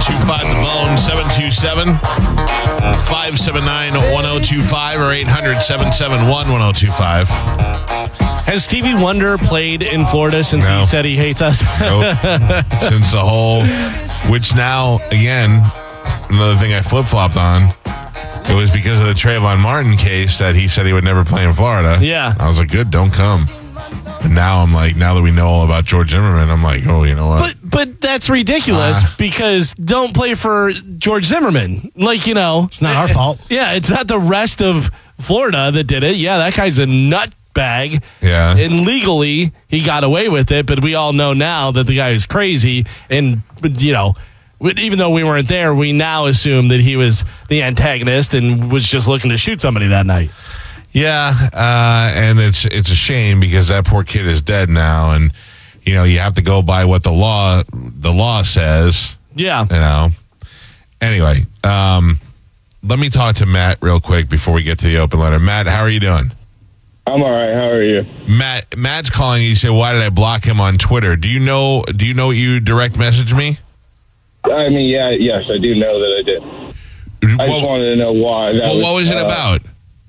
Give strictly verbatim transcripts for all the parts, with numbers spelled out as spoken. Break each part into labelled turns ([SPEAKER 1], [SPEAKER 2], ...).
[SPEAKER 1] two five The Bone, seven two seven, five seven nine, one oh two five or eight hundred, seven seven one, one oh two five.
[SPEAKER 2] Has Stevie Wonder played in Florida since
[SPEAKER 1] No.
[SPEAKER 2] he said he hates us?
[SPEAKER 1] Nope. Since the whole, which now, again, another thing I flip-flopped on, it was because of the Trayvon Martin case that he said he would never play in Florida.
[SPEAKER 2] Yeah.
[SPEAKER 1] I was like, good, don't come. And now I'm like, now that we know all about George Zimmerman, I'm like, oh, you know what?
[SPEAKER 2] But but that's ridiculous
[SPEAKER 1] Uh,
[SPEAKER 2] because don't play for George Zimmerman. Like, you know.
[SPEAKER 3] It's not our fault.
[SPEAKER 2] Yeah, it's not the rest of Florida that did it. Yeah, that guy's a nut bag.
[SPEAKER 1] Yeah.
[SPEAKER 2] And legally, he got away with it, but we all know now that the guy is crazy. And, you know, even though we weren't there, we now assume that he was the antagonist and was just looking to shoot somebody that night.
[SPEAKER 1] Yeah, uh, and it's it's a shame because that poor kid is dead now, and you know you have to go by what the law the law says.
[SPEAKER 2] Yeah.
[SPEAKER 1] You know. Anyway, um, let me talk to Matt real quick before we get to the open letter. Matt, how are you doing?
[SPEAKER 4] I'm all right. How are you?
[SPEAKER 1] Matt, Matt's calling. He said, "Why did I block him on Twitter?" Do you know? Do you know what you direct messaged me?
[SPEAKER 4] I mean, yeah, yes, I do know that I did. I
[SPEAKER 1] Well,
[SPEAKER 4] just wanted to know why. That
[SPEAKER 1] well, what was it
[SPEAKER 4] uh,
[SPEAKER 1] about?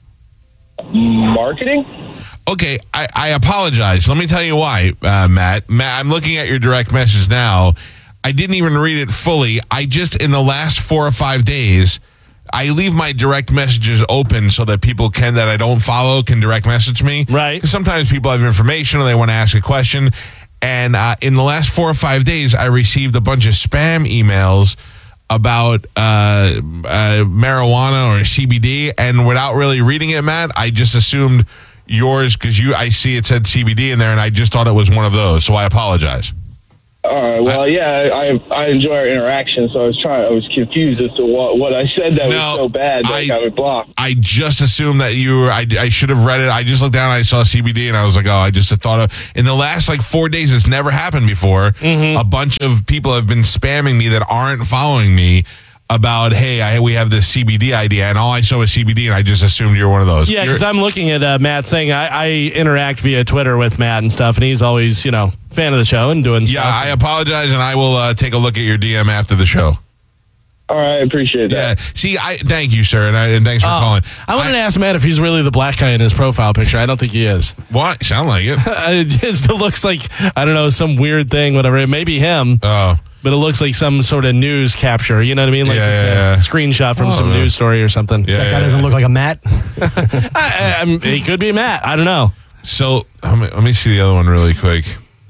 [SPEAKER 4] Marketing?
[SPEAKER 1] Okay, I, I apologize. Let me tell you why, uh, Matt. Matt, I'm looking at your direct message now. I didn't even read it fully. I just, in the last four or five days, I leave my direct messages open so that people can, that I don't follow, can direct message me.
[SPEAKER 2] Right.
[SPEAKER 1] 'Cause sometimes people have information or they want to ask a question. And uh, in the last four or five days, I received a bunch of spam emails about uh, uh, marijuana or C B D, and without really reading it, Matt, I just assumed yours because you. I see it said C B D in there, and I just thought it was one of those. So I apologize.
[SPEAKER 4] All right. Well, yeah, I I enjoy our interaction, so I was trying. I was confused as to what, what I said that
[SPEAKER 1] No,
[SPEAKER 4] was so bad that I,
[SPEAKER 1] I-
[SPEAKER 4] got it blocked.
[SPEAKER 1] I just assumed that you were. I, I should have read it. I just looked down and I saw C B D, and I was like, oh, I just thought of. In the last like four days, it's never happened before.
[SPEAKER 2] Mm-hmm.
[SPEAKER 1] A bunch of people have been spamming me that aren't following me about, hey, I, we have this C B D idea, and all I saw was C B D, and I just assumed you were one of those.
[SPEAKER 2] Yeah,
[SPEAKER 1] You're-
[SPEAKER 2] because I'm looking at uh, Matt's thing. I, I interact via Twitter with Matt and stuff, and he's always, you know, fan of the show and doing
[SPEAKER 1] Yeah,
[SPEAKER 2] stuff.
[SPEAKER 1] I apologize, and I will uh, take a look at your D M after the show.
[SPEAKER 4] All right, I appreciate
[SPEAKER 1] Yeah,
[SPEAKER 4] that.
[SPEAKER 1] see, I thank you, sir, and, I, and thanks for
[SPEAKER 2] Oh,
[SPEAKER 1] calling.
[SPEAKER 2] I wanted to ask Matt if he's really the black guy in his profile picture. I don't think he is.
[SPEAKER 1] What? Sound like it?
[SPEAKER 2] It just looks like, I don't know, some weird thing, whatever. It may be him,
[SPEAKER 1] Oh,
[SPEAKER 2] but it looks like some sort of news capture. You know what I mean? Like
[SPEAKER 1] Yeah,
[SPEAKER 2] it's
[SPEAKER 1] yeah,
[SPEAKER 2] a
[SPEAKER 1] yeah.
[SPEAKER 2] screenshot from
[SPEAKER 1] Oh,
[SPEAKER 2] some
[SPEAKER 1] no.
[SPEAKER 2] news story or something.
[SPEAKER 1] yeah.
[SPEAKER 3] That guy
[SPEAKER 1] yeah,
[SPEAKER 3] doesn't
[SPEAKER 1] yeah.
[SPEAKER 3] look like a Matt.
[SPEAKER 2] I, I, I'm, it could be Matt. I don't know.
[SPEAKER 1] So let me, let me see the other one really quick.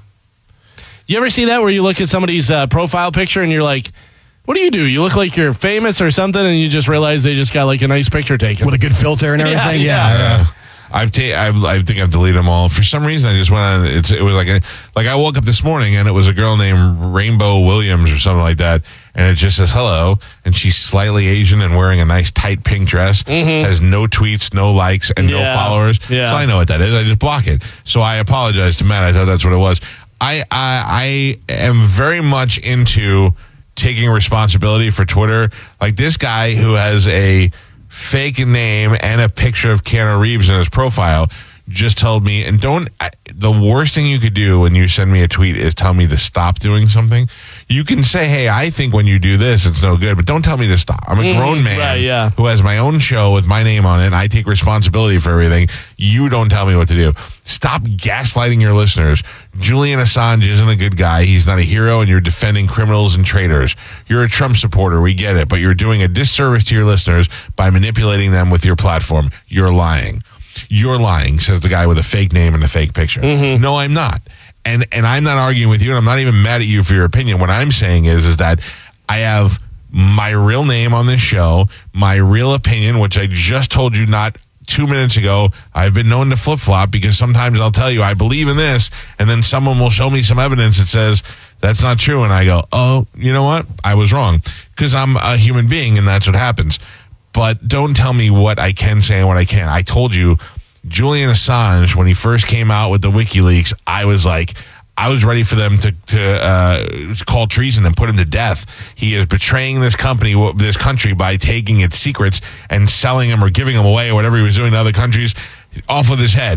[SPEAKER 2] You ever see that where you look at somebody's uh, profile picture and you're like, what do you do? You look like you're famous or something, and you just realize they just got like a nice picture taken.
[SPEAKER 3] With a good filter and
[SPEAKER 2] Yeah,
[SPEAKER 3] everything.
[SPEAKER 2] yeah.
[SPEAKER 1] Yeah. I've ta- I've, I think I've deleted them all. For some reason, I just went on. It's, it was like a, like I woke up this morning and it was a girl named Rainbow Williams or something like that, and it just says hello, and she's slightly Asian and wearing a nice tight pink dress. Has no tweets, no likes, and no
[SPEAKER 2] Yeah.
[SPEAKER 1] followers.
[SPEAKER 2] Yeah.
[SPEAKER 1] So I know what that is. I just block it. So I apologize to Matt. I thought that's what it was. I I, I am very much into taking responsibility for Twitter. Like this guy who has a fake name and a picture of Keanu Reeves in his profile just told me, and don't, I, the worst thing you could do when you send me a tweet is tell me to stop doing something. You can say, hey, I think when you do this, it's no good, but don't tell me to stop. I'm a
[SPEAKER 2] Mhm,
[SPEAKER 1] grown man
[SPEAKER 2] right, yeah.
[SPEAKER 1] who has my own show with my name on it, and I take responsibility for everything. You don't tell me what to do. Stop gaslighting your listeners. Julian Assange isn't a good guy. He's not a hero, and you're defending criminals and traitors. You're a Trump supporter. We get it, but you're doing a disservice to your listeners by manipulating them with your platform. You're lying. You're lying, says the guy with a fake name and a fake picture. No, I'm not. And and I'm not arguing with you, and I'm not even mad at you for your opinion. What I'm saying is, is that I have my real name on this show, my real opinion, which I just told you not two minutes ago. I've been known to flip-flop because sometimes I'll tell you I believe in this, and then someone will show me some evidence that says that's not true, and I go, oh, you know what? I was wrong, because I'm a human being, and that's what happens. But don't tell me what I can say and what I can't. I told you, Julian Assange, when he first came out with the WikiLeaks, I was like, I was ready for them to, to uh, call treason and put him to death. He is betraying this company, this country, by taking its secrets and selling them or giving them away or whatever he was doing to other countries off with his head.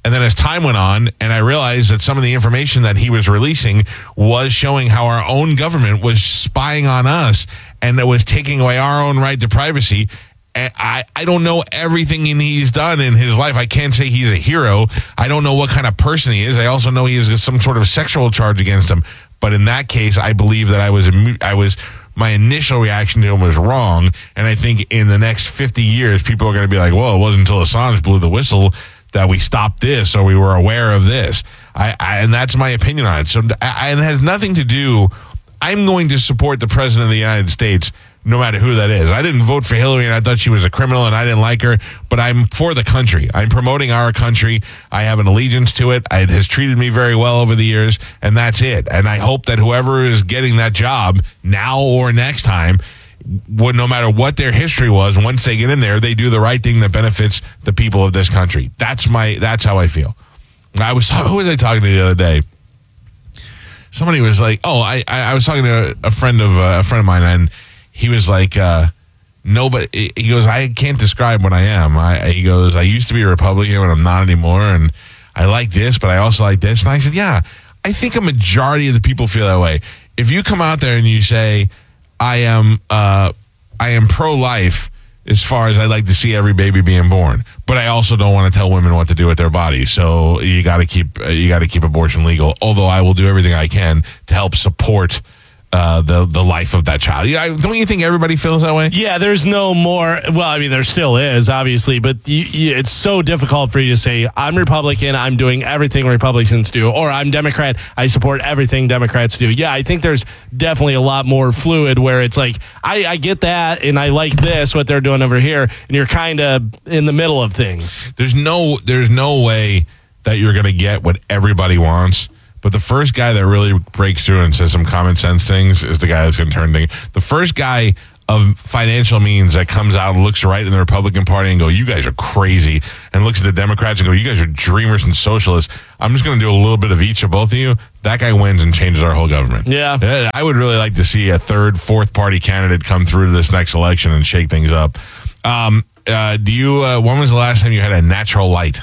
[SPEAKER 1] And then as time went on, and I realized that some of the information that he was releasing was showing how our own government was spying on us and it was taking away our own right to privacy. And I, I don't know everything he's done in his life. I can't say he's a hero. I don't know what kind of person he is. I also know he has some sort of sexual charge against him. But in that case, I believe that I was I was my initial reaction to him was wrong. And I think in the next fifty years, people are going to be like, well, it wasn't until Assange blew the whistle that we stopped this or we were aware of this. I, I and that's my opinion on it. So I, and it has nothing to do. I'm going to support the president of the United States no matter who that is. I didn't vote for Hillary and I thought she was a criminal and I didn't like her, but I'm for the country. I'm promoting our country. I have an allegiance to it. It has treated me very well over the years, and that's it. And I hope that whoever is getting that job now or next time, would, no matter what their history was, once they get in there, they do the right thing that benefits the people of this country. That's my. That's how I feel. I was who was I talking to the other day? Somebody was like, "Oh, I I was talking to a friend of uh, a friend of mine, and he was like, uh, nobody." He goes, "I can't describe what I am." I, he goes, "I used to be a Republican, but I'm not anymore, and I like this, but I also like this." And I said, "Yeah, I think a majority of the people feel that way. If you come out there and you say, I am uh, I am pro-life as far as I like to see every baby being born, but I also don't want to tell women what to do with their bodies. So you got to keep uh, you got to keep abortion legal. Although I will do everything I can to help support uh, the the life of that child." Yeah, don't you think everybody feels that way?
[SPEAKER 2] Yeah, there's no more. Well, I mean, there still is, obviously, but you, you, it's so difficult for you to say, I'm Republican, I'm doing everything Republicans do, or I'm Democrat, I support everything Democrats do. Yeah, I think there's definitely a lot more fluid where it's like, I, I get that, and I like this, what they're doing over here, and you're kind of in the middle of things.
[SPEAKER 1] There's no, there's no way that you're going to get what everybody wants. But the first guy that really breaks through and says some common sense things is the guy that's going to turn things. The first guy of financial means that comes out and looks right in the Republican Party and go, "You guys are crazy," and looks at the Democrats and go, "You guys are dreamers and socialists. I'm just going to do a little bit of each of both of you." That guy wins and changes our whole government.
[SPEAKER 2] Yeah.
[SPEAKER 1] I would really like to see a third, fourth party candidate come through to this next election and shake things up. Um, uh, do you? Uh, when was the last time you had a natural light?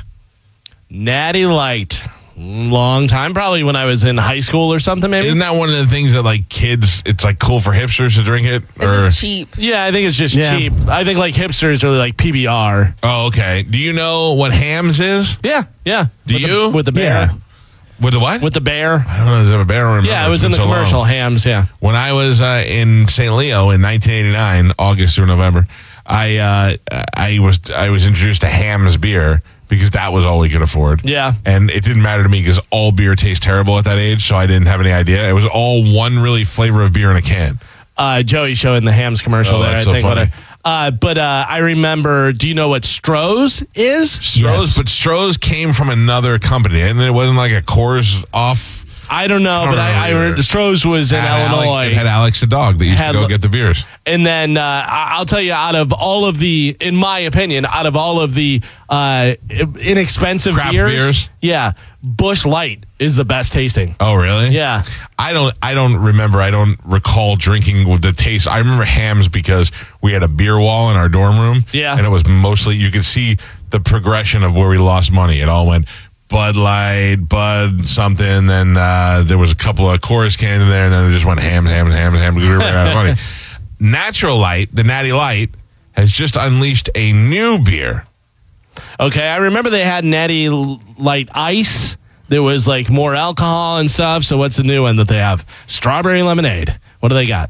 [SPEAKER 2] Natty Light. Long time, probably when I was in high school or something, maybe.
[SPEAKER 1] Isn't that one of the things that, like, kids, it's like cool for hipsters to drink it?
[SPEAKER 3] It's just cheap.
[SPEAKER 2] Yeah, I think it's just
[SPEAKER 3] Yeah.
[SPEAKER 2] cheap. I think like hipsters are like P B R.
[SPEAKER 1] Oh, okay. Do you know what Hams is?
[SPEAKER 2] Yeah, yeah.
[SPEAKER 1] Do
[SPEAKER 2] with
[SPEAKER 1] you?
[SPEAKER 2] The, with the bear.
[SPEAKER 3] Yeah.
[SPEAKER 1] With the what?
[SPEAKER 2] With the bear.
[SPEAKER 1] I don't know. Does it have a bear or
[SPEAKER 2] Yeah, it was in the commercial,
[SPEAKER 1] Long.
[SPEAKER 2] Hams, yeah.
[SPEAKER 1] When I was uh, in Saint Leo in nineteen eighty-nine, August through November, I uh, I was I was introduced to Hams beer because that was all we could afford.
[SPEAKER 2] Yeah.
[SPEAKER 1] And it didn't matter to me because all beer tastes terrible at that age, so I didn't have any idea. It was all one really flavor of beer in a can.
[SPEAKER 2] Uh, Joey showing the Hams commercial
[SPEAKER 1] Oh,
[SPEAKER 2] there,
[SPEAKER 1] that's
[SPEAKER 2] I
[SPEAKER 1] so
[SPEAKER 2] think. What
[SPEAKER 1] funny.
[SPEAKER 2] I, uh, but uh, I remember, do you know what Stroh's is?
[SPEAKER 1] Stroh's,
[SPEAKER 3] Yes.
[SPEAKER 1] but Stroh's came from another company, and it wasn't like a Coors off.
[SPEAKER 2] I don't know,
[SPEAKER 1] I don't
[SPEAKER 2] but I, I
[SPEAKER 1] remember
[SPEAKER 2] remember
[SPEAKER 1] either.
[SPEAKER 2] Stroh's was in
[SPEAKER 1] It had
[SPEAKER 2] Illinois.
[SPEAKER 1] Alex, it had Alex the dog that used
[SPEAKER 2] Had
[SPEAKER 1] to go
[SPEAKER 2] lo-
[SPEAKER 1] get the beers.
[SPEAKER 2] And then uh, I- I'll tell you, out of all of the, in my opinion, out of all of the uh, inexpensive
[SPEAKER 1] Craft
[SPEAKER 2] beers,
[SPEAKER 1] beers?
[SPEAKER 2] yeah, Busch Light is the best tasting.
[SPEAKER 1] Oh, really?
[SPEAKER 2] Yeah.
[SPEAKER 1] I don't. I don't remember. I don't recall drinking with the taste. I remember Hams because we had a beer wall in our dorm room.
[SPEAKER 2] Yeah.
[SPEAKER 1] and it was mostly you could see the progression of where we lost money. It all went Bud Light, Bud something. Then uh, there was a couple of Coors cans in there, and then it just went Hams, Hams, Hams, Hams. We were running out of money. Natural Light, the Natty Light, has just unleashed a new beer.
[SPEAKER 2] Okay, I remember they had Natty Light Ice. There was like more alcohol and stuff. So what's the new one that they have? Strawberry lemonade. What do they got?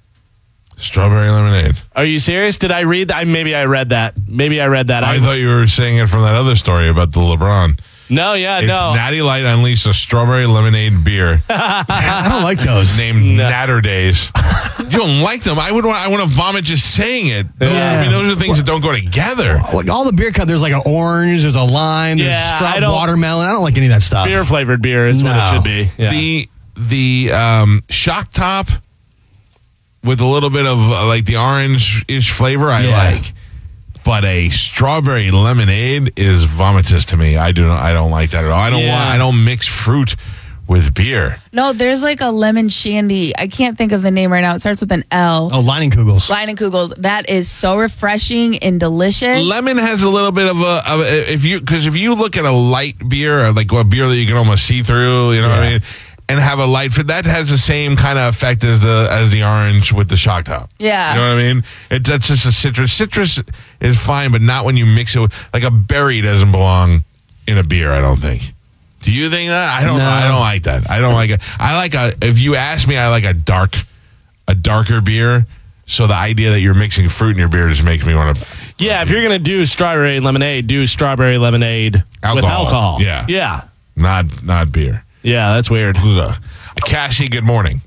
[SPEAKER 1] Strawberry lemonade.
[SPEAKER 2] Are you serious? Did I read that? Maybe I read that. Maybe I read that.
[SPEAKER 1] I thought you were saying it from that other story about the LeBron.
[SPEAKER 2] No, yeah,
[SPEAKER 1] It's
[SPEAKER 2] no.
[SPEAKER 1] Natty Light unleashed a strawberry lemonade beer
[SPEAKER 3] I don't like those.
[SPEAKER 1] named Natter Days. You don't like them? I would want. I want to vomit just saying it. Those-
[SPEAKER 3] Yeah.
[SPEAKER 1] I mean, those are things that don't go together.
[SPEAKER 3] Like all the beer cut, there's like an orange, there's a lime, there's
[SPEAKER 2] Yeah, I
[SPEAKER 3] strap
[SPEAKER 2] don't-
[SPEAKER 3] watermelon. I don't like any of that stuff.
[SPEAKER 2] Beer flavored beer is what it
[SPEAKER 3] No.
[SPEAKER 2] should be. Yeah.
[SPEAKER 1] The the um, shock top with a little bit of uh, like the orange-ish flavor, I
[SPEAKER 3] Yeah.
[SPEAKER 1] like. But a strawberry lemonade is vomitous to me. I do not. I don't like that at all. I don't
[SPEAKER 2] Yeah.
[SPEAKER 1] want. I don't mix fruit with beer.
[SPEAKER 5] No, there's like a lemon shandy. I can't think of the name right now. It starts with an L.
[SPEAKER 3] Oh, Leinenkugels.
[SPEAKER 5] Leinenkugels. That is so refreshing and delicious.
[SPEAKER 1] Lemon has a little bit of a, of a if you because if you look at a light beer, or like a beer that you can almost see through, you know what I mean, and have a light fit, that has the same kind of effect as the as the orange with the shock top.
[SPEAKER 5] Yeah.
[SPEAKER 1] You know what I mean? It, that's just a citrus. Citrus is fine, but not when you mix it with, like a berry doesn't belong in a beer, I don't think. Do you think that? I don't
[SPEAKER 3] No.
[SPEAKER 1] know. I don't like that. I don't like it. I like a, if you ask me, I like a dark, a darker beer. So the idea that you're mixing fruit in your beer just makes me want to.
[SPEAKER 2] Yeah, if you're going to do strawberry lemonade, do strawberry lemonade with
[SPEAKER 1] Alcohol.
[SPEAKER 2] alcohol.
[SPEAKER 1] Yeah.
[SPEAKER 2] Yeah.
[SPEAKER 1] Not, not beer.
[SPEAKER 2] Yeah, that's weird.
[SPEAKER 1] Ugh. Cassie, good morning.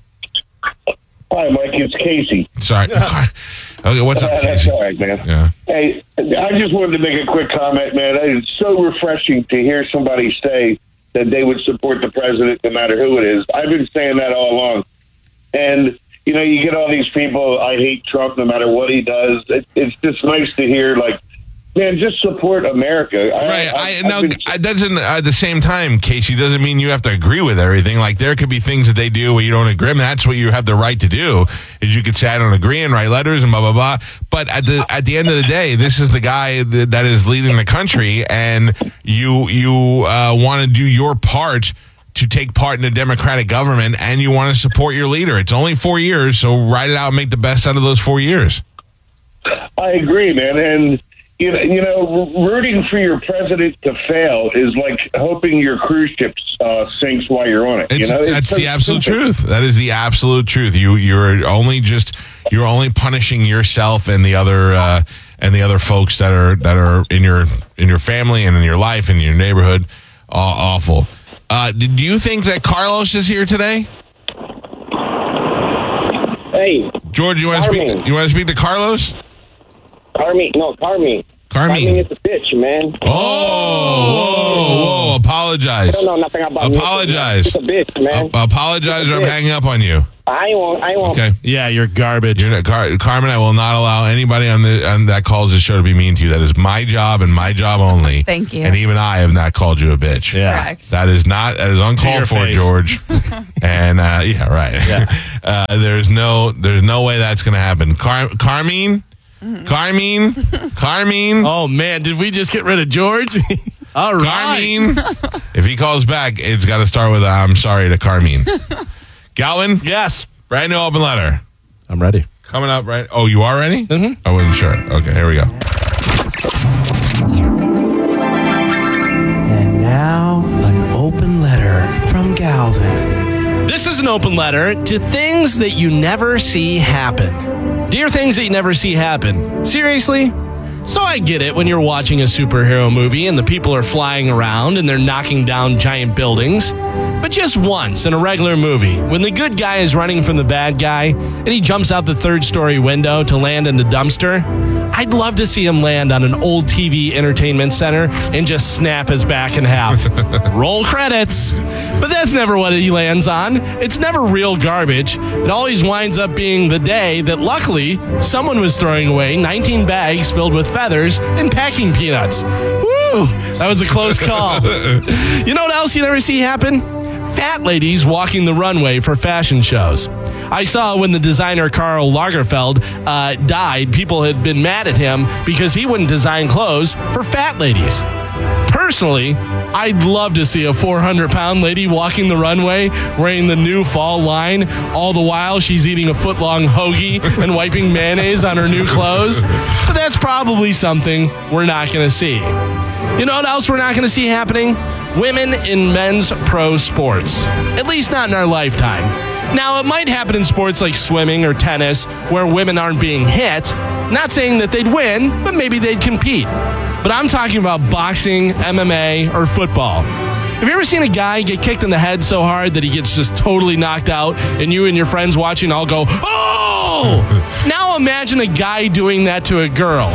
[SPEAKER 4] Hi, Mike. It's Casey.
[SPEAKER 1] Sorry. Okay, what's up,
[SPEAKER 4] Uh, that's
[SPEAKER 1] Casey?
[SPEAKER 4] all right, man.
[SPEAKER 1] Yeah.
[SPEAKER 4] Hey, I just wanted to make a quick comment, man. It's so refreshing to hear somebody say that they would support the president no matter who it is. I've been saying that all along. And, you know, you get all these people, I hate Trump no matter what he does. It, it's just nice to hear, like, man, just support America. I,
[SPEAKER 1] Right. I,
[SPEAKER 4] I've
[SPEAKER 1] now,
[SPEAKER 4] been-
[SPEAKER 1] I- doesn't at the same time, Casey, doesn't mean you have to agree with everything. Like, there could be things that they do where you don't agree. And that's what you have the right to do. Is you could say I don't agree and write letters and blah blah blah. But at the at the end of the day, this is the guy that, that is leading the country, and you you uh, want to do your part to take part in a democratic government, and you want to support your leader. It's only four years, so write it out and make the best out of those four years.
[SPEAKER 4] I agree, man. And, you know, you know, rooting for your president to fail is like hoping your cruise ship uh, sinks while you're on it.
[SPEAKER 1] It's,
[SPEAKER 4] you know?
[SPEAKER 1] that's
[SPEAKER 4] so
[SPEAKER 1] the absolute
[SPEAKER 4] stupid.
[SPEAKER 1] truth. That is the absolute truth. You you're only just you're only punishing yourself and the other uh, and the other folks that are that are in your in your family and in your life and in your neighborhood. Aw- awful. Uh, do you think that Carlos is here today?
[SPEAKER 6] Hey,
[SPEAKER 1] George, you want to speak?
[SPEAKER 6] Carmen.
[SPEAKER 1] You want to speak to Carlos?
[SPEAKER 6] Carmi, no, Carmi.
[SPEAKER 1] Carmi.
[SPEAKER 6] Carmi is a bitch, man.
[SPEAKER 1] Oh, whoa, whoa! Apologize.
[SPEAKER 6] I don't know nothing about
[SPEAKER 1] Apologize.
[SPEAKER 6] She's a bitch, man.
[SPEAKER 1] A- apologize, or I'm
[SPEAKER 6] bitch.
[SPEAKER 1] hanging up on you.
[SPEAKER 6] I won't. I won't.
[SPEAKER 1] Okay.
[SPEAKER 2] Yeah, you're garbage.
[SPEAKER 1] You're not, Car- Carmen, I will not allow anybody on the on that calls this show to be mean to you. That is my job and my job only.
[SPEAKER 5] Thank you.
[SPEAKER 1] And even I have not called you a bitch.
[SPEAKER 2] Yeah.
[SPEAKER 5] Correct.
[SPEAKER 1] That is not that is
[SPEAKER 2] To
[SPEAKER 1] uncalled
[SPEAKER 2] your
[SPEAKER 1] for,
[SPEAKER 2] face.
[SPEAKER 1] George. and uh, yeah, right.
[SPEAKER 2] Yeah.
[SPEAKER 1] uh, there's no there's no way that's going to happen. Car- Carmine, Carmine, Carmine,
[SPEAKER 2] Oh, man, did we just get rid of George? All right.
[SPEAKER 1] Carmine. If he calls back, it's got to start with a, I'm sorry to Carmine. Galvin,
[SPEAKER 2] Yes,
[SPEAKER 1] brand new open letter
[SPEAKER 2] I'm ready.
[SPEAKER 1] coming up. Right? Oh, you are ready?
[SPEAKER 2] Mhm.
[SPEAKER 1] I wasn't sure. Okay, here we go.
[SPEAKER 7] And now, an open letter from Galvin.
[SPEAKER 2] This is an open letter to things that you never see happen. Dear things that you never see happen. Seriously? So I get it when you're watching a superhero movie and the people are flying around and they're knocking down giant buildings. But just once in a regular movie, when the good guy is running from the bad guy and he jumps out the third story window to land in the dumpster, I'd love to see him land on an old T V entertainment center and just snap his back in half. Roll credits. But that's never what he lands on. It's never real garbage. It always winds up being the day that luckily someone was throwing away nineteen bags filled with feathers and packing peanuts. Woo! That was a close call. You know what else you never see happen? Fat ladies walking the runway for fashion shows. I saw when the designer Karl Lagerfeld uh, died, people had been mad at him because he wouldn't design clothes for fat ladies. Personally, I'd love to see a four hundred pound lady walking the runway wearing the new fall line, all the while she's eating a foot-long hoagie and wiping mayonnaise on her new clothes. But that's probably something we're not going to see. You know what else we're not going to see happening? Women in men's pro sports. At least not in our lifetime. Now, it might happen in sports like swimming or tennis where women aren't being hit. Not saying that they'd win, but maybe they'd compete. But I'm talking about boxing, M M A, or football. Have you ever seen a guy get kicked in the head so hard that he gets just totally knocked out and you and your friends watching all go, oh! Now imagine a guy doing that to a girl.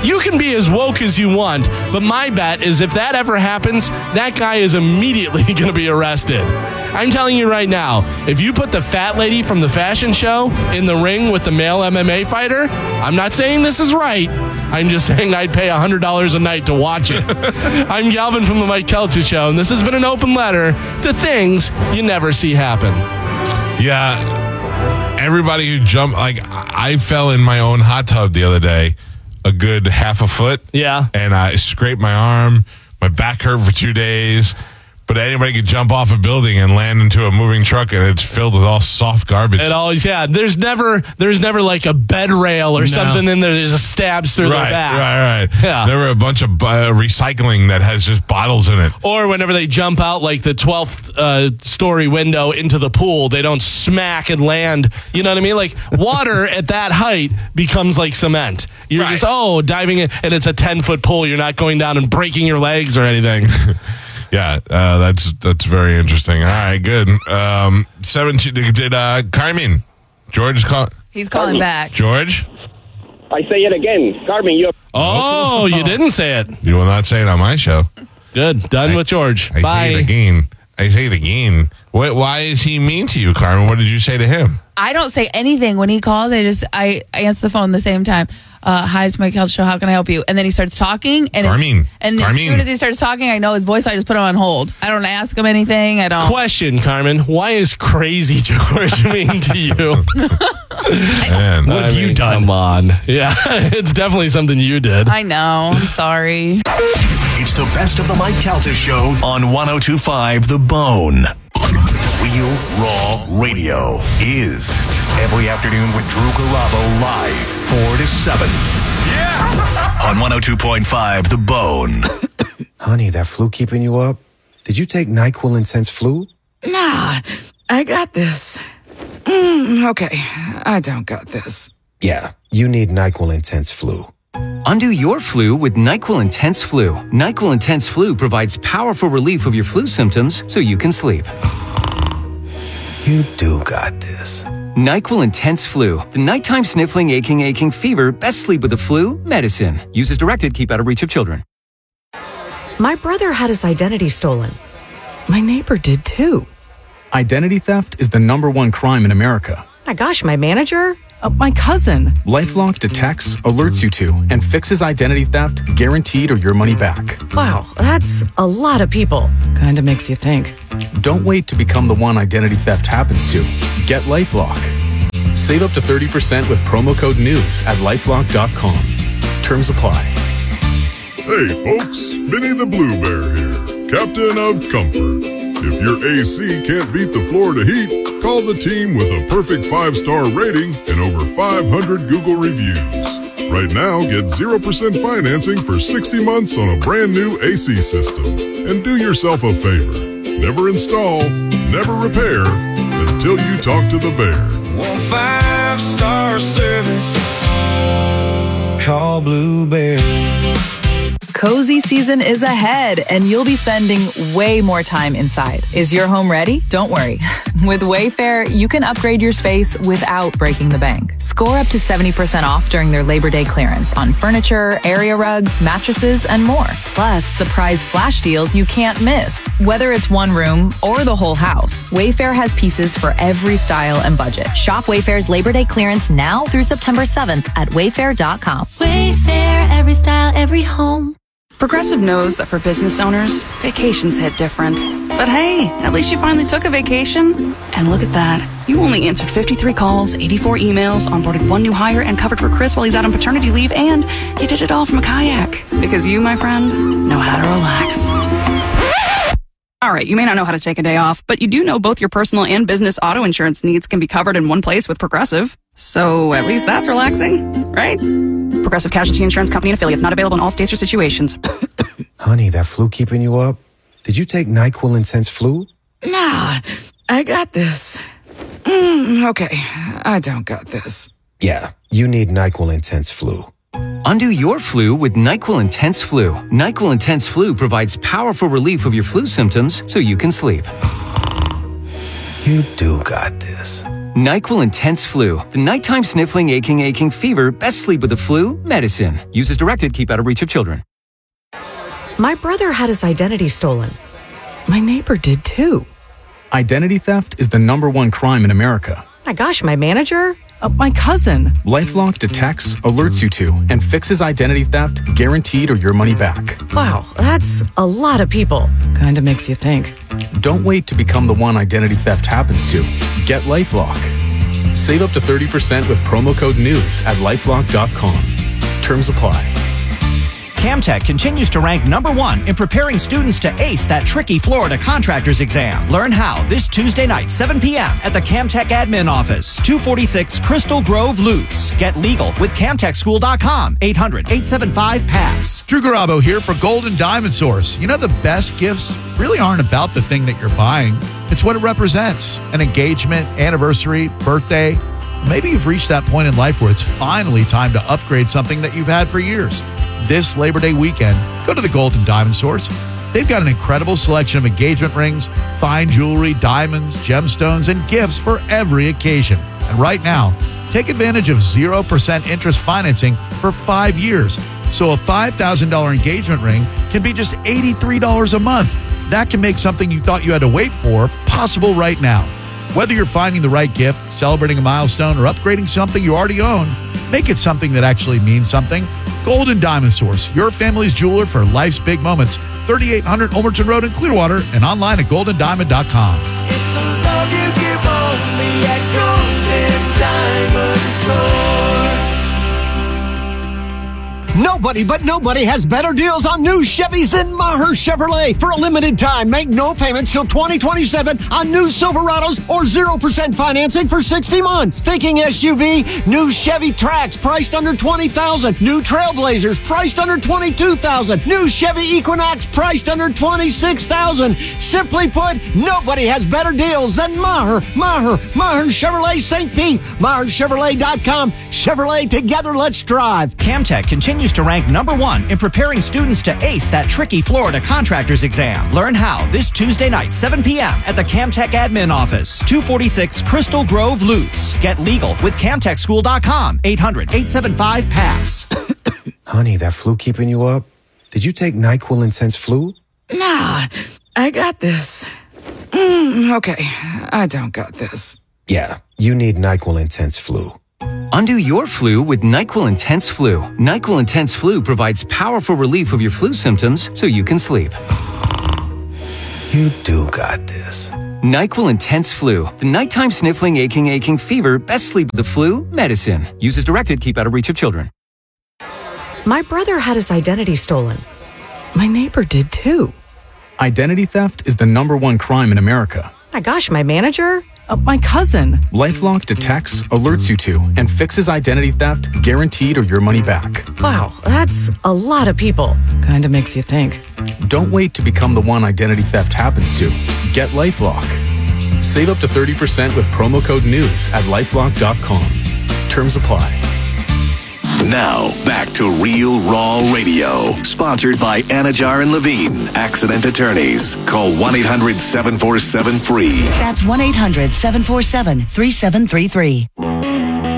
[SPEAKER 2] You can be as woke as you want, but my bet is if that ever happens, that guy is immediately going to be arrested. I'm telling you right now, if you put the fat lady from the fashion show in the ring with the male M M A fighter, I'm not saying this is right. I'm just saying I'd pay one hundred dollars a night to watch it. I'm Galvin from the Mike Kelty Show, and this has been an open letter to things you never see happen.
[SPEAKER 1] Yeah, everybody who jumped, like I fell in my own hot tub the other day, a good half a foot.
[SPEAKER 2] Yeah.
[SPEAKER 1] And I scraped my arm. My back hurt for two days. But anybody could jump off a building and land into a moving truck, and it's filled with all soft garbage.
[SPEAKER 2] It always, yeah. There's never, there's never like a bed rail or
[SPEAKER 3] No.
[SPEAKER 2] something in there that just stabs through
[SPEAKER 1] right,
[SPEAKER 2] their back.
[SPEAKER 1] right, right.
[SPEAKER 2] Yeah.
[SPEAKER 1] There were a bunch of uh, recycling that has just bottles in it.
[SPEAKER 2] Or whenever they jump out like the twelfth uh, story window into the pool, they don't smack and land. You know what I mean? Like water at that height becomes like cement. You're
[SPEAKER 1] Right.
[SPEAKER 2] just, oh, diving in, and it's a ten foot pool. You're not going down and breaking your legs or anything.
[SPEAKER 1] Yeah, uh, that's that's very interesting. All right, good. Um, seventeen. Did uh, Carmen George call?
[SPEAKER 5] He's calling back.
[SPEAKER 1] George,
[SPEAKER 6] I say it again. Carmen, you're...
[SPEAKER 2] Oh, you didn't say it.
[SPEAKER 1] you will not say it on my show.
[SPEAKER 2] Good. Done
[SPEAKER 1] I-
[SPEAKER 2] with George.
[SPEAKER 1] I
[SPEAKER 2] Bye.
[SPEAKER 1] say it again. I say it again. What, why is he mean to you, Carmen? What did you say to him?
[SPEAKER 5] I don't say anything when he calls. I just I, I answer the phone at the same time. Uh, Hi, it's Mike Kelty Show. How can I help you? And then he starts talking. And it's-
[SPEAKER 1] Carmine.
[SPEAKER 5] and as
[SPEAKER 1] Carmine.
[SPEAKER 5] soon as he starts talking, I know his voice. So I just put him on hold. I don't ask him anything. I don't.
[SPEAKER 2] Question, Carmen. Why is crazy George mean to you?
[SPEAKER 1] Man,
[SPEAKER 3] What have
[SPEAKER 2] I
[SPEAKER 3] you
[SPEAKER 2] mean,
[SPEAKER 3] done?
[SPEAKER 2] Come on. Yeah, it's definitely something you did.
[SPEAKER 5] I know. I'm sorry.
[SPEAKER 8] It's the best of the Mike Calta Show on one oh two point five The Bone. Real Raw Radio is every afternoon with Drew Garabo live four to seven. Yeah! On one oh two point five The Bone.
[SPEAKER 7] Honey, that flu keeping you up? Did you take NyQuil Intense Flu?
[SPEAKER 9] Nah, I got this. Mm, okay, I don't got this.
[SPEAKER 7] Yeah, you need NyQuil Intense Flu.
[SPEAKER 10] Undo your flu with NyQuil Intense Flu. NyQuil Intense Flu provides powerful relief of your flu symptoms so you can sleep.
[SPEAKER 7] You do got this.
[SPEAKER 10] NyQuil Intense Flu. The nighttime sniffling, aching, aching fever. Best sleep with the flu. Medicine. Use as directed. Keep out of reach of children.
[SPEAKER 11] My brother had his identity stolen. My neighbor did too.
[SPEAKER 12] Identity theft is the number one crime in America.
[SPEAKER 11] My gosh, my manager?
[SPEAKER 9] Uh, my cousin.
[SPEAKER 12] LifeLock detects, alerts you to, and fixes identity theft guaranteed or your money back.
[SPEAKER 11] Wow, that's a lot of people.
[SPEAKER 9] Kinda makes you think.
[SPEAKER 12] Don't wait to become the one identity theft happens to. Get LifeLock. Save up to thirty percent with promo code NEWS at lifelock dot com. Terms apply.
[SPEAKER 13] Hey folks, Vinny the Blue Bear here, Captain of Comfort. If your A C can't beat the Florida heat, call the team with a perfect five-star rating and over five hundred Google reviews. Right now, get zero percent financing for sixty months on a brand new A C system. And do yourself a favor. Never install, never repair until you talk to the bear.
[SPEAKER 14] One five-star service. Call Blue Bear.
[SPEAKER 15] Cozy season is ahead, and you'll be spending way more time inside. Is your home ready? Don't worry. With Wayfair, you can upgrade your space without breaking the bank. Score up to seventy percent off during their Labor Day clearance on furniture, area rugs, mattresses, and more. Plus, surprise flash deals you can't miss. Whether it's one room or the whole house, Wayfair has pieces for every style and budget.
[SPEAKER 16] Shop Wayfair's Labor Day clearance now through September seventh at wayfair dot com.
[SPEAKER 17] Wayfair, every style, every home.
[SPEAKER 9] Progressive knows that for business owners, vacations hit different. But hey, at least you finally took a vacation. And look at that. You only answered fifty-three calls, eighty-four emails, onboarded one new hire, and covered for Chris while he's out on paternity leave, and you did it all from a kayak. Because you, my friend, know how to relax. All right, you may not know how to take a day off, but you do know both your personal and business auto insurance needs can be covered in one place with Progressive. So at least that's relaxing, right? Progressive Casualty Insurance Company and affiliates, not available in all states or situations.
[SPEAKER 7] Honey, that flu keeping you up? Did you take NyQuil Intense Flu?
[SPEAKER 9] Nah, I got this. Mm, okay, I don't got this.
[SPEAKER 7] Yeah, you need NyQuil Intense Flu.
[SPEAKER 10] Undo your flu with NyQuil Intense Flu. NyQuil Intense Flu provides powerful relief of your flu symptoms so you can sleep.
[SPEAKER 7] You do got this.
[SPEAKER 10] NyQuil Intense Flu. The nighttime sniffling, aching, aching fever. Best sleep with the flu. Medicine. Use as directed. Keep out of reach of children.
[SPEAKER 11] My brother had his identity stolen. My neighbor did too.
[SPEAKER 12] Identity theft is the number one crime in America.
[SPEAKER 11] My gosh, my manager?
[SPEAKER 15] Uh, my cousin.
[SPEAKER 12] LifeLock detects, alerts you to, and fixes identity theft, guaranteed or your money back.
[SPEAKER 11] Wow, that's a lot of people.
[SPEAKER 15] Kinda makes you think.
[SPEAKER 12] Don't wait to become the one identity theft happens to. Get LifeLock. Save up to thirty percent with promo code NEWS at lifelock dot com. Terms apply.
[SPEAKER 18] Camtech continues to rank number one in preparing students to ace that tricky Florida contractor's exam. Learn how this Tuesday night, seven p.m. at the Camtech Admin Office, two forty-six Crystal Grove, Lutz. Get legal with camtech school dot com, eight hundred, eight seven five, PASS.
[SPEAKER 19] Drew Garabo here for Golden Diamond Source. You know, the best gifts really aren't about the thing that you're buying. It's what it represents. An engagement, anniversary, birthday. Maybe you've reached that point in life where it's finally time to upgrade something that you've had for years. This Labor Day weekend, go to the Golden Diamond Source. They've got an incredible selection of engagement rings, fine jewelry, diamonds, gemstones, and gifts for every occasion. And right now, take advantage of zero percent interest financing for five years. So a five thousand dollars engagement ring can be just eighty-three dollars a month. That can make something you thought you had to wait for possible right now. Whether you're finding the right gift, celebrating a milestone, or upgrading something you already own, make it something that actually means something. Golden Diamond Source, your family's jeweler for life's big moments. thirty-eight hundred Ulmerton Road in Clearwater and online at golden diamond dot com.
[SPEAKER 14] It's a love you give only at Golden Diamond Source.
[SPEAKER 20] Nobody but nobody has better deals on new Chevys than Maher Chevrolet. For a limited time, make no payments till twenty twenty-seven on new Silverados or zero percent financing for sixty months. Thinking S U V? New Chevy Trax priced under twenty thousand dollars. New Trailblazers priced under twenty-two thousand dollars. New Chevy Equinox priced under twenty-six thousand dollars. Simply put, nobody has better deals than Maher. Maher. Maher Chevrolet Saint Pete. Maher Chevrolet dot com. Chevrolet, together let's drive.
[SPEAKER 18] Camtech continues to rank number one in preparing students to ace that tricky Florida contractor's exam. Learn how this Tuesday night, seven p.m. at the Camtech Admin Office, two forty-six Crystal Grove, Lutz. Get legal with camtech school dot com, eight hundred, eight seven five, PASS.
[SPEAKER 7] Honey, that flu keeping you up? Did you take NyQuil Intense Flu?
[SPEAKER 21] Nah, I got this. Mm, okay, I don't got this.
[SPEAKER 7] Yeah, you need NyQuil Intense Flu.
[SPEAKER 10] Undo your flu with NyQuil Intense Flu. NyQuil Intense Flu provides powerful relief of your flu symptoms so you can sleep.
[SPEAKER 7] You do got this.
[SPEAKER 10] NyQuil Intense Flu. The nighttime sniffling, aching, aching fever. Best sleep with the flu. Medicine. Use as directed. Keep out of reach of children.
[SPEAKER 11] My brother had his identity stolen. My neighbor did too.
[SPEAKER 12] Identity theft is the number one crime in America.
[SPEAKER 11] My gosh, my manager?
[SPEAKER 15] Uh, my cousin.
[SPEAKER 12] LifeLock detects, alerts you to, and fixes identity theft, guaranteed or your money back.
[SPEAKER 11] Wow, that's a lot of people.
[SPEAKER 15] Kinda makes you think.
[SPEAKER 12] Don't wait to become the one identity theft happens to. Get LifeLock. Save up to thirty percent with promo code NEWS at lifelock dot com. Terms apply.
[SPEAKER 8] Now, back to Real Raw Radio. Sponsored by Anajar and Levine, Accident Attorneys. Call one eight hundred, seven four seven, F R E E.
[SPEAKER 22] That's one eight hundred, seven four seven, three seven three three.